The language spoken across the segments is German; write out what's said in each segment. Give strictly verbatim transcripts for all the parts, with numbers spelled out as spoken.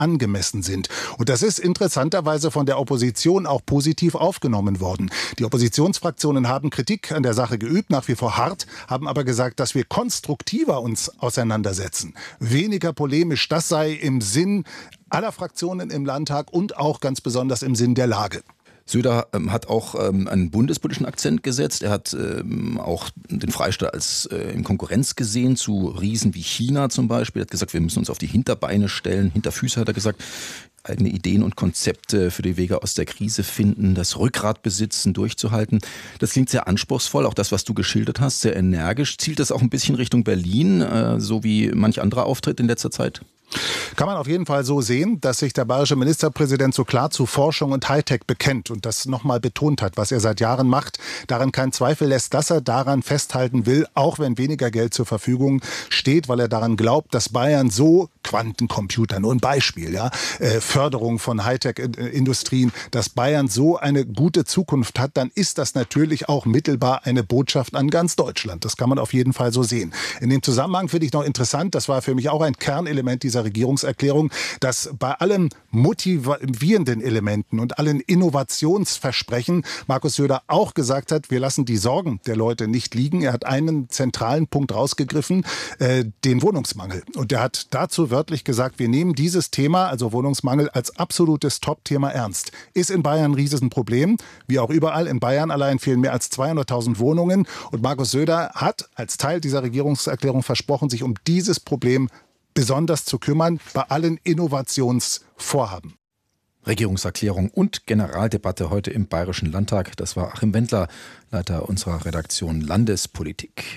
angemessen sind. Und das ist interessanterweise von der Opposition auch positiv aufgenommen worden. Die Oppositionsfraktionen haben Kritik an der Sache geübt, nach wie vor hart, haben aber gesagt, dass wir konstruktiver uns auseinandersetzen. Weniger polemisch, das sei im Sinn aller Fraktionen im Landtag und auch ganz besonders im Sinn der Lage. Söder ähm, hat auch ähm, einen bundespolitischen Akzent gesetzt. Er hat ähm, auch den Freistaat als äh, in Konkurrenz gesehen zu Riesen wie China zum Beispiel. Er hat gesagt, wir müssen uns auf die Hinterbeine stellen. Hinterfüße hat er gesagt. Eigene Ideen und Konzepte für die Wege aus der Krise finden, das Rückgrat besitzen, durchzuhalten. Das klingt sehr anspruchsvoll, auch das, was du geschildert hast, sehr energisch. Zielt das auch ein bisschen Richtung Berlin, äh, so wie manch anderer Auftritt in letzter Zeit? Kann man auf jeden Fall so sehen, dass sich der bayerische Ministerpräsident so klar zu Forschung und Hightech bekennt und das nochmal betont hat, was er seit Jahren macht. Daran kein Zweifel lässt, dass er daran festhalten will, auch wenn weniger Geld zur Verfügung steht, weil er daran glaubt, dass Bayern so Quantencomputer, nur ein Beispiel, ja, äh, Förderung von Hightech-Industrien, dass Bayern so eine gute Zukunft hat, dann ist das natürlich auch mittelbar eine Botschaft an ganz Deutschland. Das kann man auf jeden Fall so sehen. In dem Zusammenhang finde ich noch interessant, das war für mich auch ein Kernelement dieser Regierungserklärung, dass bei allen motivierenden Elementen und allen Innovationsversprechen Markus Söder auch gesagt hat, wir lassen die Sorgen der Leute nicht liegen. Er hat einen zentralen Punkt rausgegriffen, äh, den Wohnungsmangel. Und er hat dazu wörtlich gesagt, wir nehmen dieses Thema, also Wohnungsmangel, als absolutes Top-Thema ernst. Ist in Bayern ein Riesenproblem, wie auch überall. In Bayern allein fehlen mehr als zweihunderttausend Wohnungen. Und Markus Söder hat als Teil dieser Regierungserklärung versprochen, sich um dieses Problem besonders zu kümmern bei allen Innovationsvorhaben. Regierungserklärung und Generaldebatte heute im Bayerischen Landtag. Das war Achim Wendler, Leiter unserer Redaktion Landespolitik.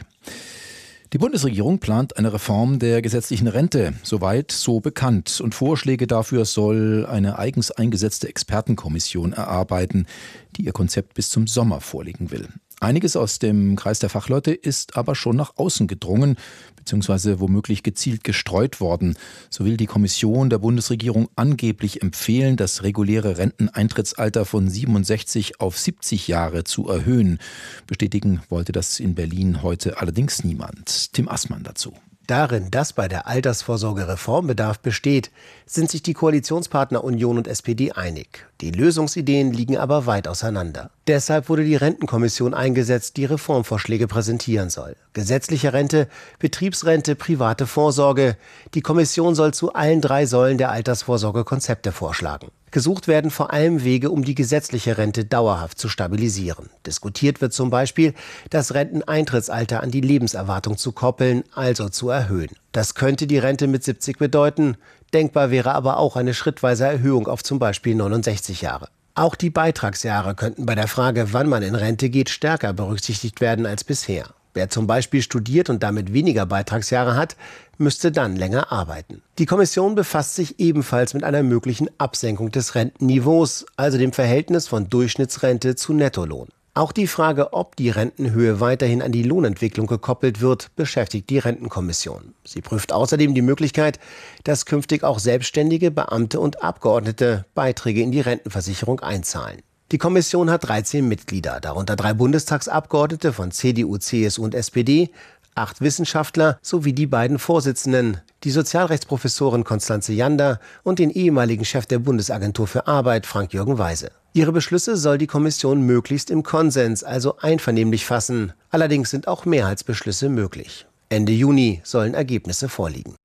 Die Bundesregierung plant eine Reform der gesetzlichen Rente. Soweit so bekannt. Und Vorschläge dafür soll eine eigens eingesetzte Expertenkommission erarbeiten, die ihr Konzept bis zum Sommer vorlegen will. Einiges aus dem Kreis der Fachleute ist aber schon nach außen gedrungen, beziehungsweise womöglich gezielt gestreut worden. So will die Kommission der Bundesregierung angeblich empfehlen, das reguläre Renteneintrittsalter von siebenundsechzig auf siebzig Jahre zu erhöhen. Bestätigen wollte das in Berlin heute allerdings niemand. Tim Assmann dazu. Darin, dass bei der Altersvorsorge Reformbedarf besteht, sind sich die Koalitionspartner Union und S P D einig. Die Lösungsideen liegen aber weit auseinander. Deshalb wurde die Rentenkommission eingesetzt, die Reformvorschläge präsentieren soll. Gesetzliche Rente, Betriebsrente, private Vorsorge. Die Kommission soll zu allen drei Säulen der Altersvorsorge Konzepte vorschlagen. Gesucht werden vor allem Wege, um die gesetzliche Rente dauerhaft zu stabilisieren. Diskutiert wird zum Beispiel, das Renteneintrittsalter an die Lebenserwartung zu koppeln, also zu erhöhen. Das könnte die Rente mit siebzig bedeuten. Denkbar wäre aber auch eine schrittweise Erhöhung auf zum Beispiel neunundsechzig Jahre. Auch die Beitragsjahre könnten bei der Frage, wann man in Rente geht, stärker berücksichtigt werden als bisher. Wer zum Beispiel studiert und damit weniger Beitragsjahre hat, müsste dann länger arbeiten. Die Kommission befasst sich ebenfalls mit einer möglichen Absenkung des Rentenniveaus, also dem Verhältnis von Durchschnittsrente zu Nettolohn. Auch die Frage, ob die Rentenhöhe weiterhin an die Lohnentwicklung gekoppelt wird, beschäftigt die Rentenkommission. Sie prüft außerdem die Möglichkeit, dass künftig auch Selbstständige, Beamte und Abgeordnete Beiträge in die Rentenversicherung einzahlen. Die Kommission hat dreizehn Mitglieder, darunter drei Bundestagsabgeordnete von C D U, C S U und S P D, acht Wissenschaftler sowie die beiden Vorsitzenden, die Sozialrechtsprofessorin Constanze Jander und den ehemaligen Chef der Bundesagentur für Arbeit, Frank-Jürgen Weise. Ihre Beschlüsse soll die Kommission möglichst im Konsens, also einvernehmlich fassen. Allerdings sind auch Mehrheitsbeschlüsse möglich. Ende Juni sollen Ergebnisse vorliegen.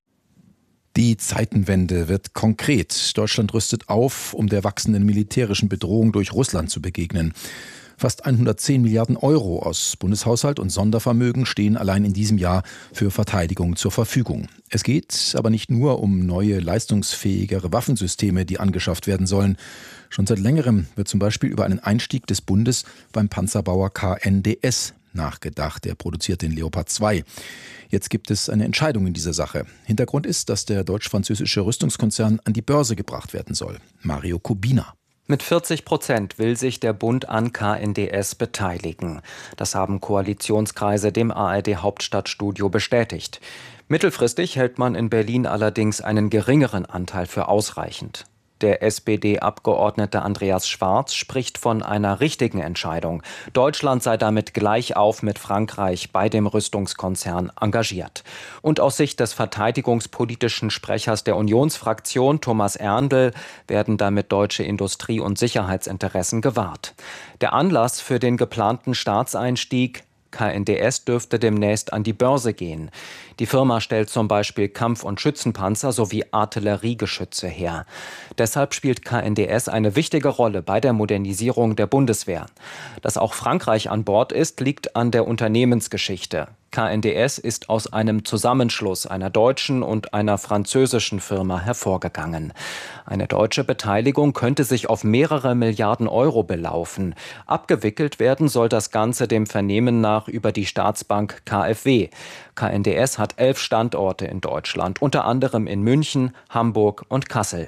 Die Zeitenwende wird konkret. Deutschland rüstet auf, um der wachsenden militärischen Bedrohung durch Russland zu begegnen. Fast hundertzehn Milliarden Euro aus Bundeshaushalt und Sondervermögen stehen allein in diesem Jahr für Verteidigung zur Verfügung. Es geht aber nicht nur um neue, leistungsfähigere Waffensysteme, die angeschafft werden sollen. Schon seit längerem wird zum Beispiel über einen Einstieg des Bundes beim Panzerbauer K N D S nachgedacht. Der produziert den Leopard zwei. Jetzt gibt es eine Entscheidung in dieser Sache. Hintergrund ist, dass der deutsch-französische Rüstungskonzern an die Börse gebracht werden soll. Mario Kubina. Mit vierzig Prozent will sich der Bund an K N D S beteiligen. Das haben Koalitionskreise dem A R D-Hauptstadtstudio bestätigt. Mittelfristig hält man in Berlin allerdings einen geringeren Anteil für ausreichend. Der S P D-Abgeordnete Andreas Schwarz spricht von einer richtigen Entscheidung. Deutschland sei damit gleich auf mit Frankreich bei dem Rüstungskonzern engagiert. Und aus Sicht des verteidigungspolitischen Sprechers der Unionsfraktion, Thomas Erndl, werden damit deutsche Industrie- und Sicherheitsinteressen gewahrt. Der Anlass für den geplanten Staatseinstieg: K N D S dürfte demnächst an die Börse gehen. Die Firma stellt zum Beispiel Kampf- und Schützenpanzer sowie Artilleriegeschütze her. Deshalb spielt K N D S eine wichtige Rolle bei der Modernisierung der Bundeswehr. Dass auch Frankreich an Bord ist, liegt an der Unternehmensgeschichte. K N D S ist aus einem Zusammenschluss einer deutschen und einer französischen Firma hervorgegangen. Eine deutsche Beteiligung könnte sich auf mehrere Milliarden Euro belaufen. Abgewickelt werden soll das Ganze dem Vernehmen nach über die Staatsbank K f W. K N D S hat elf Standorte in Deutschland, unter anderem in München, Hamburg und Kassel.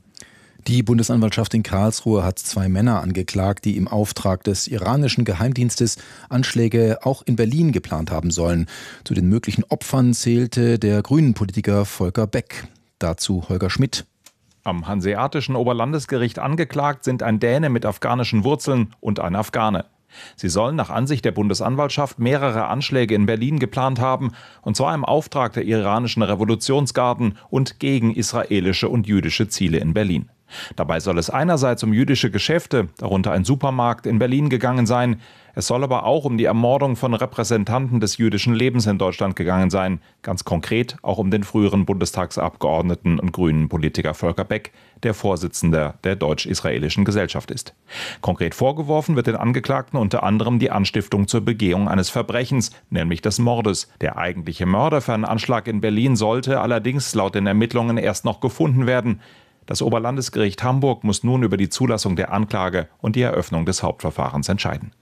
Die Bundesanwaltschaft in Karlsruhe hat zwei Männer angeklagt, die im Auftrag des iranischen Geheimdienstes Anschläge auch in Berlin geplant haben sollen. Zu den möglichen Opfern zählte der Grünen-Politiker Volker Beck. Dazu Holger Schmidt. Am Hanseatischen Oberlandesgericht angeklagt sind ein Däne mit afghanischen Wurzeln und ein Afghane. Sie sollen nach Ansicht der Bundesanwaltschaft mehrere Anschläge in Berlin geplant haben, und zwar im Auftrag der iranischen Revolutionsgarden und gegen israelische und jüdische Ziele in Berlin. Dabei soll es einerseits um jüdische Geschäfte, darunter ein Supermarkt, in Berlin gegangen sein. Es soll aber auch um die Ermordung von Repräsentanten des jüdischen Lebens in Deutschland gegangen sein. Ganz konkret auch um den früheren Bundestagsabgeordneten und grünen Politiker Volker Beck, der Vorsitzender der Deutsch-Israelischen Gesellschaft ist. Konkret vorgeworfen wird den Angeklagten unter anderem die Anstiftung zur Begehung eines Verbrechens, nämlich des Mordes. Der eigentliche Mörder für einen Anschlag in Berlin sollte allerdings laut den Ermittlungen erst noch gefunden werden. Das Oberlandesgericht Hamburg muss nun über die Zulassung der Anklage und die Eröffnung des Hauptverfahrens entscheiden.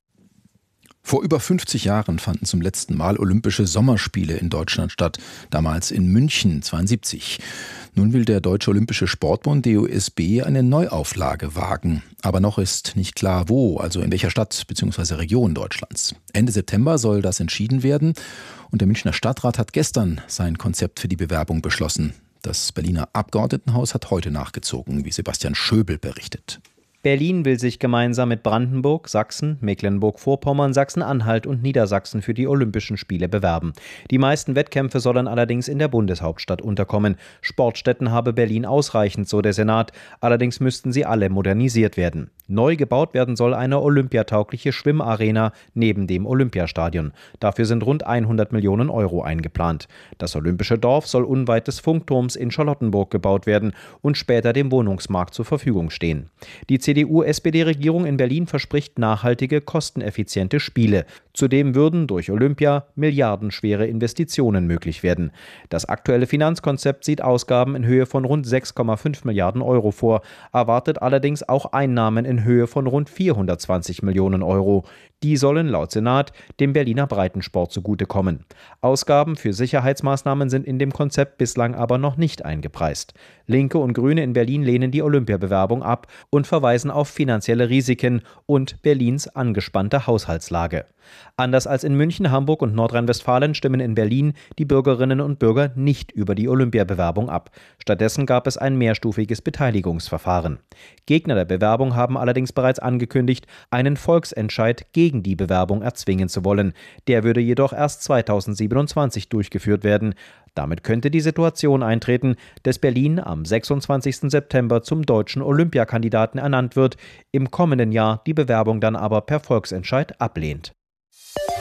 Vor über fünfzig Jahren fanden zum letzten Mal Olympische Sommerspiele in Deutschland statt, damals in München zweiundsiebzig. Nun will der Deutsche Olympische Sportbund D O S B eine Neuauflage wagen. Aber noch ist nicht klar, wo, also in welcher Stadt bzw. Region Deutschlands. Ende September soll das entschieden werden und der Münchner Stadtrat hat gestern sein Konzept für die Bewerbung beschlossen. Das Berliner Abgeordnetenhaus hat heute nachgezogen, wie Sebastian Schöbel berichtet. Berlin will sich gemeinsam mit Brandenburg, Sachsen, Mecklenburg-Vorpommern, Sachsen-Anhalt und Niedersachsen für die Olympischen Spiele bewerben. Die meisten Wettkämpfe sollen allerdings in der Bundeshauptstadt unterkommen. Sportstätten habe Berlin ausreichend, so der Senat. Allerdings müssten sie alle modernisiert werden. Neu gebaut werden soll eine olympiataugliche Schwimmarena neben dem Olympiastadion. Dafür sind rund hundert Millionen Euro eingeplant. Das Olympische Dorf soll unweit des Funkturms in Charlottenburg gebaut werden und später dem Wohnungsmarkt zur Verfügung stehen. Die C D U-S P D-Regierung in Berlin verspricht nachhaltige, kosteneffiziente Spiele. Zudem würden durch Olympia milliardenschwere Investitionen möglich werden. Das aktuelle Finanzkonzept sieht Ausgaben in Höhe von rund sechs Komma fünf Milliarden Euro vor, erwartet allerdings auch Einnahmen in Höhe von rund vierhundertzwanzig Millionen Euro. Die sollen laut Senat dem Berliner Breitensport zugutekommen. Ausgaben für Sicherheitsmaßnahmen sind in dem Konzept bislang aber noch nicht eingepreist. Linke und Grüne in Berlin lehnen die Olympiabewerbung ab und verweisen auf finanzielle Risiken und Berlins angespannte Haushaltslage. Anders als in München, Hamburg und Nordrhein-Westfalen stimmen in Berlin die Bürgerinnen und Bürger nicht über die Olympiabewerbung ab. Stattdessen gab es ein mehrstufiges Beteiligungsverfahren. Gegner der Bewerbung haben allerdings bereits angekündigt, einen Volksentscheid gegen die Bewerbung erzwingen zu wollen. Der würde jedoch erst zweitausendsiebenundzwanzig durchgeführt werden. Damit könnte die Situation eintreten, dass Berlin am sechsundzwanzigsten September zum deutschen Olympiakandidaten ernannt wird, im kommenden Jahr die Bewerbung dann aber per Volksentscheid ablehnt.